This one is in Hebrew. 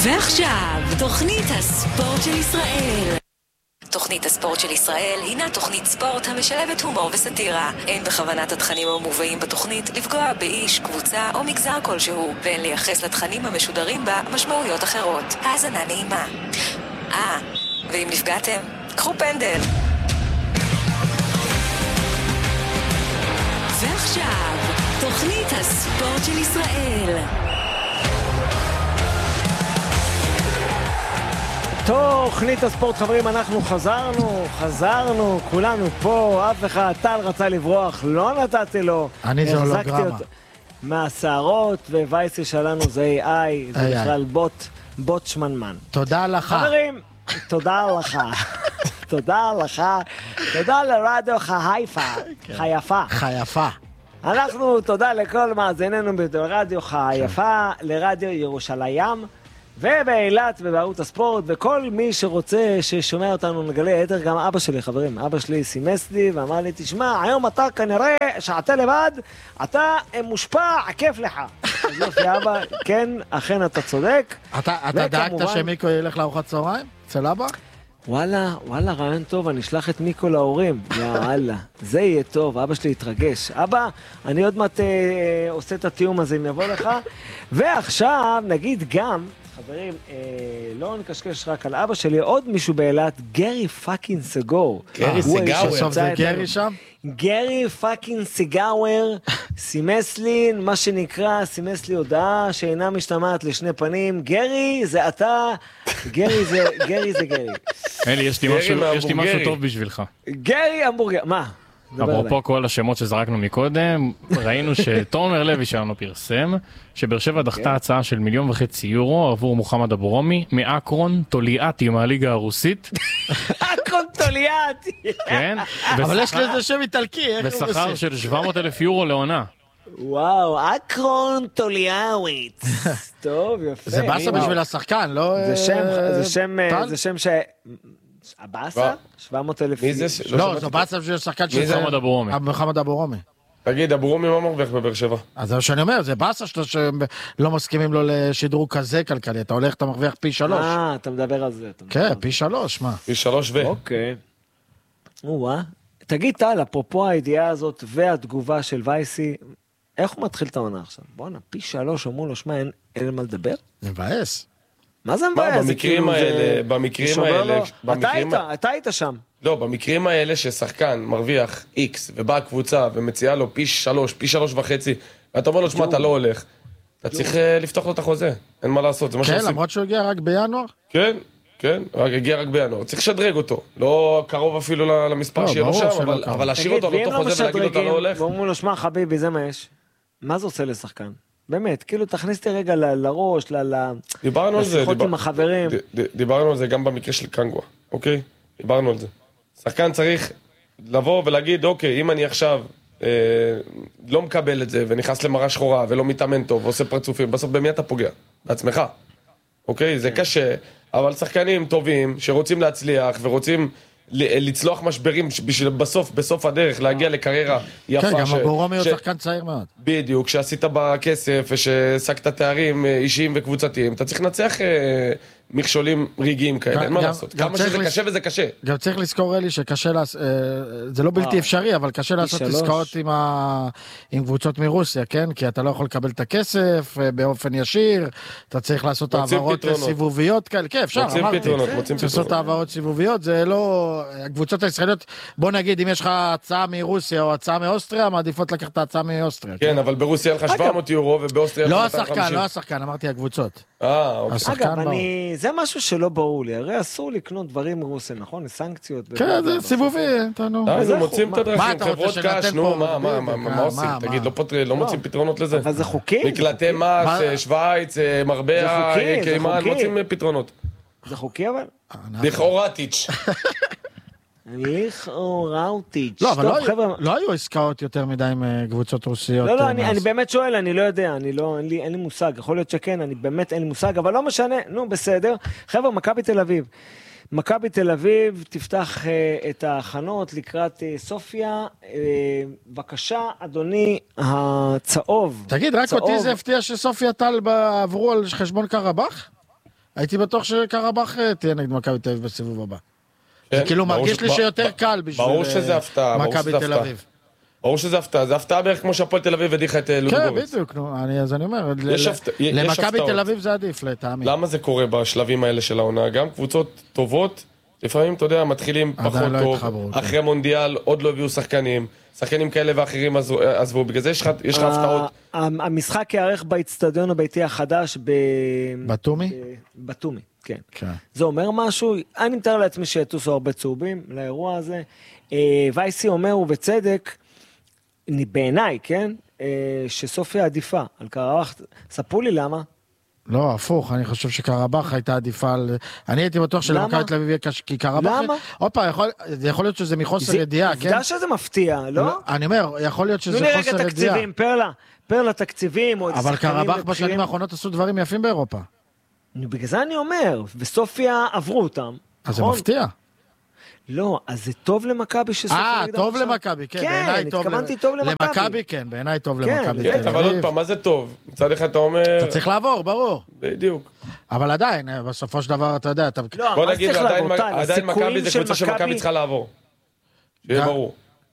ועכשיו, תוכנית הספורט של ישראל. תוכנית הספורט של ישראל הינה תוכנית ספורט המשלבת הומור וסטירה. אין בכוונת התכנים המובאים בתוכנית לפגוע באיש, קבוצה או מגזר כלשהו, ואין לייחס לתכנים המשודרים בה משמעויות אחרות. האזנה נעימה. ואם נפגעתם, קחו פנדל. ועכשיו, תוכנית הספורט של ישראל. תוכנית הספורט, חברים, אנחנו חזרנו, כולנו פה, אף אחד, טל רצה לברוח, לא נתתי לו. אני זה הולוגרמה. מהשערות, ווייסי שלנו זה AI, זה בכלל בוט שמנמן. תודה לך. חברים, תודה לך. תודה לרדיו חיפה. אנחנו תודה לכל מאזיננו ברדיו חיפה, לרדיו ירושלים, ובאילת ובערוץ הספורט, וכל מי שרוצה ששומע אותנו נגלה יתר, גם אבא שלי, חברים. אבא שלי סימס לי ואמר לי, תשמע, היום אתה כנראה שאתה לבד, אתה מושפע, כיף לך. אז יופי אבא, כן, אכן אתה צודק. אתה דאגת שמיקו ילך לארוחת צהריים? אצל אבא? וואלה, רעיון טוב, אני אשלח את מיקו להורים. יאללה, זה יהיה טוב, אבא שלי יתרגש. אבא, אני עוד מעט עושה את התיאום הזה אם יבוא לך. ועכשיו נגיד גם, חברים, לא נקשקש רק על אבא שלי, עוד מישהו באילת, גרי פאקינג סגור. גרי סגאוור. בסוף זה גרי שם? גרי פאקינג סגאוור, סימס לי, מה שנקרא, סימס לי הודעה שאינה משתמעת לשני פנים. גרי זה אתה, גרי זה גרי. אלי, יש לי משהו טוב בשבילך. גרי המבורגר, מה? אפרופו כל השמות שזרקנו מקודם, ראינו שתומר לוי שלנו פרסם שבאר שבע דחתה הצעה של 1.5 מיליון יורו עבור מוחמד אבו רומי מאקרון טוליאטי מהליגה הרוסית. אקרון טוליאטי. כן. אבל יש לזה שם איטלקי. בשכר של 700,000 יורו לעונה. וואו, אקרון טוליאווית. טוב, יפה. זה באסה בשביל השחקן, לא? זה שם ש... הבאסה? 700,000. מי זה? לא, זה באסה בשביל השחקן של מוחמד אבו רומי. מוחמד אבו רומי. תגיד, אבו רומי מה מרוויח בבאר שבע? אז זה מה שאני אומר, זה באסה שלא מסכימים לו לשדרוג כזה כלכלי. אתה הולך, אתה מרוויח פי 3. אתה מדבר על זה. כן, פי 3, מה? פי 3 ו... אוקיי. תגיד, טל, אפרופו הידיעה הזאת והתגובה של וייסי, איך הוא מתחיל את העונה עכשיו? בוא'נה, פי 3 אמרו לו, שמע, אין מה לדבר? זה מבאס. מה זה מבאס? במקרים האלה, אתה היית שם. לא, במקרים האלה ששחקן מרוויח X ובאה קבוצה ומציעה לו פי 3, פי 3.5, ואתה אומר לו, שמע, אתה לא הולך. אתה צריך לפתוח לו את החוזה, אין מה לעשות, זה מה שעושים. כן, למרות שהוא הגיע רק בינואר? כן, הגיע רק בינואר. צריך לשדרג אותו, לא קרוב אפילו למספר שיהיה לו שם, אבל להשאיר אותו על אותו חוזה ולהגיד לו, אתה לא הולך. ואומרים לו, שמע, חביבי, זה מה יש. מה זה עושה לשחקן? באמת, כאילו תכניס אותי רגע לראש, לשיחות עם החברים. דיברנו על זה גם במקרה של קנגווה, אוקיי? דיברנו על זה. שחקן צריך לבוא ולהגיד, אוקיי, אם אני עכשיו לא מקבל את זה, ונכנס למראה שחורה, ולא מתאמן טוב, ועושה פרצופים, בסוף במי אתה פוגע? בעצמך. אוקיי? זה קשה, אבל שחקנים טובים, שרוצים להצליח, ורוצים לצלוח משברים בשביל בסוף הדרך להגיע לקריירה יפה. כן, גם אבו רומי הוא שחקן צעיר מאוד. בדיוק, שעשית בכסף ושעסקת תארים אישיים וקבוצתיים, אתה צריך לנצח מכשולים רגעיים כאלה, אין מה לעשות. כמה שזה קשה וזה קשה. גם צריך לזכור אלי שקשה, זה לא בלתי אפשרי, אבל קשה לעשות עסקאות עם קבוצות מרוסיה, כן? כי אתה לא יכול לקבל את הכסף באופן ישיר, אתה צריך לעשות העברות סיבוביות כאלה, כן, אפשר, אמרתי. צריך לעשות העברות סיבוביות, זה לא... הקבוצות הישראליות, בוא נגיד, אם יש לך הצעה מרוסיה או הצעה מאוסטריה, מעדיפות לקחת את ההצעה מאוסטריה. כן, אבל ברוסיה אין לך 700 יורו ובאוסטריה... לא השחקן, אמרתי הקבוצות. אגב, זה משהו שלא ברור לי, הרי אסור לקנות דברים מרוסיה, נכון? סנקציות. כן, זה סיבובי, תנו. זה מוצאים את הדרכים, חברות קש, נו, מה עושים? תגיד, לא מוצאים פתרונות לזה. אבל זה חוקי? מקלטי מס, שוויץ, מרבע, קיימן, מוצאים פתרונות. זה חוקי אבל? לכאורטיץ'. לכאורטיץ'. לא, אבל לא היו עסקאות יותר מדי עם קבוצות רוסיות. לא, אני באמת שואל, אני לא יודע, אין לי מושג, יכול להיות שכן, אני באמת אין לי מושג, אבל לא משנה, נו בסדר. חבר'ה, מכבי תל אביב תפתח את ההכנות לקראת סופיה. בבקשה, אדוני הצהוב. תגיד, רק אותי זה הפתיע שסופיה טל עברו על חשבון קרבח? הייתי בטוח שקרבח תהיה נגד מכבי תל אביב בסיבוב הבא. זה כאילו מרגיש לי שיותר קל בשביל מכבי תל אביב. ברור שזה הפתעה, זה הפתעה בערך כמו שהפועל תל אביב הדיחה את לודוגורץ. כן, בדיוק, אז אני אומר, למכבי תל אביב זה עדיף לטעמי. למה זה קורה בשלבים האלה של העונה? גם קבוצות טובות, לפעמים, אתה יודע, מתחילים פחות טוב, אחרי מונדיאל עוד לא הביאו שחקנים כאלה ואחרים עזבו, בגלל זה יש לך הפתעות. המשחק יערך באצטדיון הביתי החדש בתומי? בתומי, כן. זה אומר משהו, אני מתאר לעצמי שיטוסו הרבה צהובים לאירוע הזה. וייסי אומר, ובצדק, בעיניי, כן, שסופיה עדיפה על קרבח. ספרו לי למה. לא, הפוך, אני חושב שקרבח הייתה עדיפה על... אני הייתי בטוח שלמכבי תל אביב יהיה כי קרבח... למה? עוד פעם, יכול להיות שזה מחוסר ידיעה, כן? עובדה שזה מפתיע, לא? אני אומר, יכול להיות שזה חוסר ידיעה. נו לי רגע תקציבים, פרלה תקציבים, אבל קרבח בשנים האחרונות עשו דברים יפים באירופה. בגלל זה אני אומר, וסופיה עברו אותם. אז זה מפתיע. לא, אז זה טוב למכבי שסופיה נגדם טוב למכבי, כן, בעיניי טוב התכוונתי טוב למכבי. למכבי, כן, בעיניי טוב למכבי. כן, אבל עוד פעם, מה זה טוב? מצד אחד אתה אומר... אתה צריך לעבור, ברור. בדיוק. אבל עדיין, בסופו של דבר, אתה יודע, בוא נגיד, עדיין מכבי זה קבוצה שמכבי צריכה לעבור. שיהיה ברור.